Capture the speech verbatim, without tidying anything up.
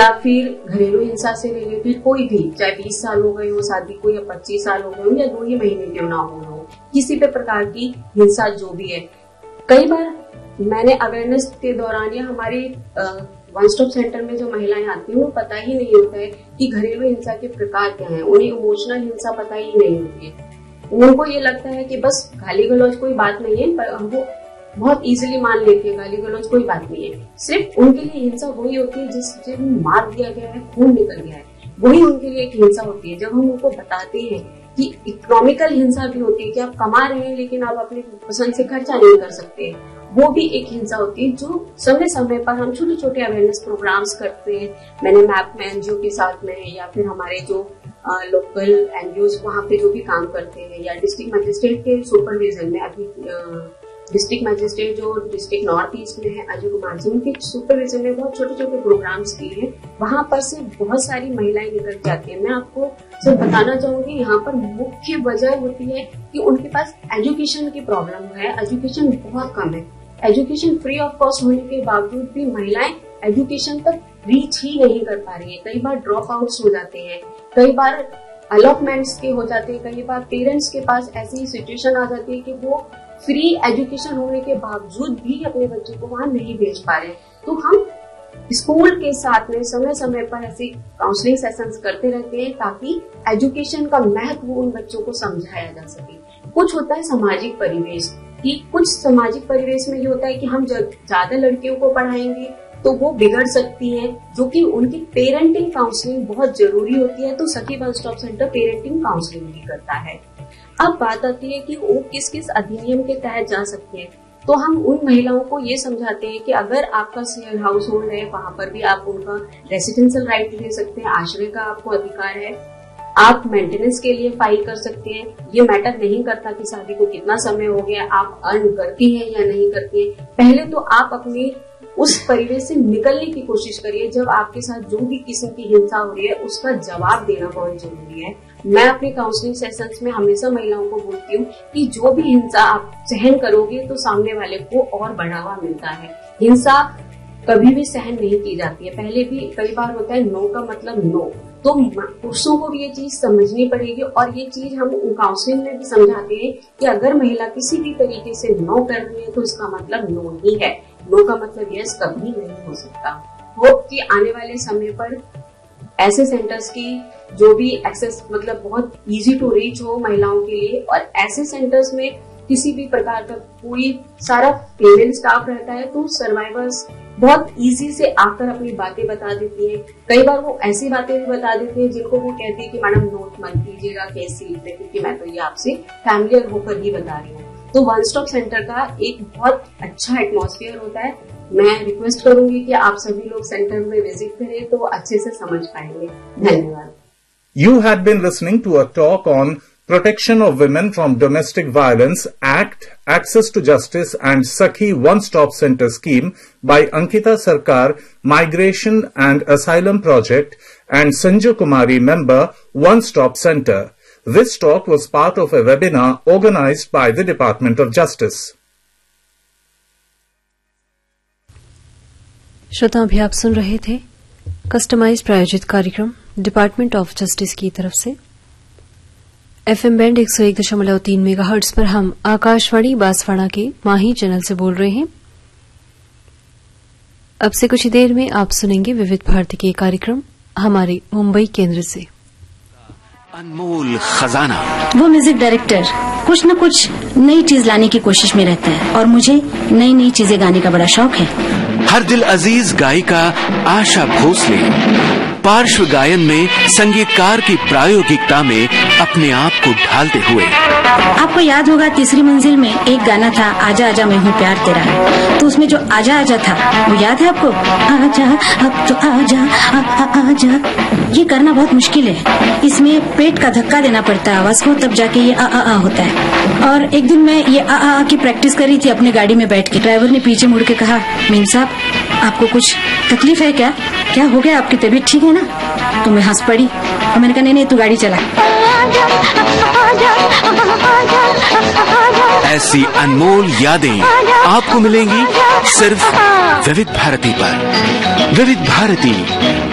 या फिर घरेलू हिंसा से रिलेटेड कोई भी, चाहे बीस साल हो गए हो शादी को या पच्चीस साल हो गए हो या दो ही महीने क्यों ना हो, किसी भी प्रकार की हिंसा जो भी है। कई बार मैंने अवेयरनेस के दौरान या हमारे वन स्टॉप सेंटर में जो महिलाएं आती हैं वो पता ही नहीं होता है कि घरेलू हिंसा के प्रकार क्या हैं, उन्हें इमोशनल हिंसा पता ही नहीं होती है। उनको ये लगता है कि बस गाली गलौज कोई बात नहीं है, पर वो बहुत इजीली मान लेती है गाली गलौज कोई बात नहीं है। सिर्फ उनके लिए हिंसा वही होती है जिस जिन्हें मार दिया गया है, खून निकल गया है, वही उनके लिए एक हिंसा होती है। जब हम उनको बताते हैं कि इकोनॉमिकल हिंसा भी होती है कि आप कमा रहे हैं लेकिन आप अपनी पसंद से खर्चा नहीं कर सकते, वो भी एक हिंसा होती है। जो समय समय पर हम छोटे छोटे अवेयरनेस प्रोग्राम्स करते हैं, मैंने मैप में एनजीओ के साथ में या फिर हमारे जो लोकल एनजीओ वहाँ पे जो भी काम करते हैं या डिस्ट्रिक्ट मजिस्ट्रेट के सुपरविजन में, अभी डिस्ट्रिक्ट मजिस्ट्रेट जो डिस्ट्रिक्ट नॉर्थ ईस्ट में है अजय कुमार जी, उनके सुपरविजन में बहुत छोटे छोटे प्रोग्राम्स किए हैं। वहां पर से बहुत सारी महिलाएं निकल जाती हैं। मैं आपको सिर्फ बताना चाहूंगी, यहाँ पर मुख्य वजह होती है कि उनके पास एजुकेशन की प्रॉब्लम है, एजुकेशन बहुत कम है। एजुकेशन फ्री ऑफ कॉस्ट होने के बावजूद भी महिलाएं एजुकेशन तक रीच ही नहीं कर पा रही है। कई बार ड्रॉप आउट्स हो जाते हैं, कई बार अलॉटमेंट्स के हो जाते हैं, कई बार पेरेंट्स के पास ऐसी सिचुएशन आ जाती है कि वो फ्री एजुकेशन होने के बावजूद भी अपने बच्चों को वहां नहीं भेज पा रहे। तो हम स्कूल के साथ में समय समय पर ऐसे काउंसलिंग सेशंस करते रहते हैं ताकि एजुकेशन का महत्व उन बच्चों को समझाया जा सके। कुछ होता है सामाजिक परिवेश कि कुछ सामाजिक परिवेश में ये होता है कि हम जब ज्यादा लड़कियों को पढ़ाएंगे तो वो बिगड़ सकती हैं, जो कि उनकी पेरेंटिंग काउंसलिंग बहुत जरूरी होती है। तो सखी one stop centre parenting counselling भी करता है। अब बात आती है कि वो किस किस अधिनियम के तहत जा सकती है। तो हम उन महिलाओं को ये समझाते हैं कि अगर आपका शेयर हाउस होल्ड है, वहां पर भी आप उनका रेसिडेंशियल राइट ले सकते हैं, आश्रय का आपको अधिकार है, आप मेंटेनेंस के लिए फाइल कर सकते हैं। ये मैटर नहीं करता कि शादी को कितना समय हो गया, आप अर्न करती हैं या नहीं करती है। पहले तो आप अपने उस परिवेश से निकलने की कोशिश करिए। जब आपके साथ जो भी किस्म की हिंसा हो रही है उसका जवाब देना बहुत जरूरी है। मैं अपने काउंसलिंग सेशंस में हमेशा महिलाओं को बोलती हूँ कि जो भी हिंसा आप सहन करोगे तो सामने वाले को और बढ़ावा मिलता है। हिंसा कभी भी सहन नहीं की जाती है। पहले भी कई बार होता है नो का मतलब नो, तो पुरुषों को भी ये चीज समझनी पड़ेगी। और ये चीज हम काउंसलिंग में भी समझाते हैं कि अगर महिला किसी भी तरीके से नो कर रही है तो इसका मतलब नो ही है, नो का मतलब यस कभी नहीं हो सकता। होप कि आने वाले समय पर ऐसे सेंटर्स की जो भी एक्सेस मतलब बहुत इजी टू रीच हो महिलाओं के लिए, और ऐसे सेंटर्स में किसी भी प्रकार का कोई सारा फीमेल स्टाफ रहता है तो सर्वाइवर्स बहुत इजी से आकर अपनी बातें बता देती है। कई बार वो ऐसी बातें भी बता देती है जिनको वो कहती है कि मैडम नोट मत कीजिएगा कैसे लिखते, क्योंकि मैं तो ये आपसे फैमिलियर होकर ही बता रही हूँ। तो वन स्टॉप सेंटर का एक बहुत अच्छा एटमॉस्फेयर होता है। मैं रिक्वेस्ट करूंगी कि आप सभी लोग सेंटर में विजिट करें तो अच्छे से समझ पाएंगे। धन्यवाद। You had been listening to a talk on Protection of Women from Domestic Violence Act, Access to Justice and Sakhi One-Stop Center Scheme by Ankita Sarkar, Migration and Asylum Project, and Sanju Kumari, member, One-Stop Center. This talk was part of a webinar organized by the Department of Justice. श्रोताओं, अभी आप सुन रहे थे customise प्रायोजित कार्यक्रम department of justice की तरफ से। एफएम बैंड एक सौ एक दशमलव तीन मेगाहर्ट्ज पर हम आकाशवाणी बांसवाड़ा के माही चैनल से बोल रहे हैं। अब से कुछ ही देर में आप सुनेंगे विविध भारती के कार्यक्रम हमारे मुंबई केंद्र से। अनमोल खजाना। वो म्यूजिक डायरेक्टर कुछ न कुछ नई चीज लाने की कोशिश में रहता है और मुझे नई नई चीजें गाने का बड़ा शौक है। हर दिल अजीज गायिका आशा भोसले पार्श्व गायन में संगीतकार की प्रायोगिकता में अपने आप को ढालते हुए। आपको याद होगा तीसरी मंजिल में एक गाना था, आजा आजा मैं हूँ प्यार तेरा, तो उसमें जो आजा आजा था वो याद है आपको? आजा अब तो आजा आ, आ, आजा। ये करना बहुत मुश्किल है, इसमें पेट का धक्का देना पड़ता है आवाज को, तब जाके ये आ आ आ होता है। और एक दिन मैं ये आ आ, आ की प्रैक्टिस कर रही थी अपनी गाड़ी में बैठ के। ड्राइवर ने पीछे मुड़ के कहा, मीम साहब आपको कुछ तकलीफ है क्या? क्या हो गया, आपकी तबीयत ठीक है ना? तो मैं हंस पड़ी और मैंने कहा नहीं नहीं तू गाड़ी चला। ऐसी अनमोल यादें आपको मिलेंगी सिर्फ विविध भारती पर। विविध भारती